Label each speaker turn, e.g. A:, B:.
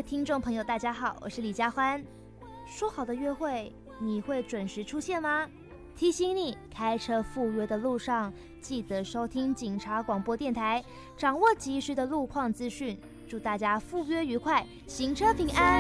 A: 位听众朋友，大家好，我是李佳欢。说好的约会，你会准时出现吗？提醒你，开车赴约的路上，记得收听警察广播电台，掌握及时的路况资讯。祝大家赴约愉快，行车平安。